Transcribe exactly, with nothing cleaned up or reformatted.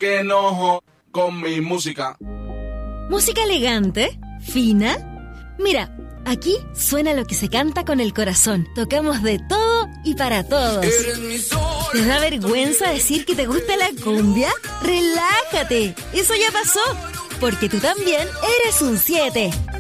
que no con mi música. ¿Música elegante? ¿Fina? Mira, aquí suena lo que se canta con el corazón. Tocamos de todo y para todos. ¿Te da vergüenza decir que te gusta la cumbia? ¡Relájate! Eso ya pasó, porque tú también eres un siete.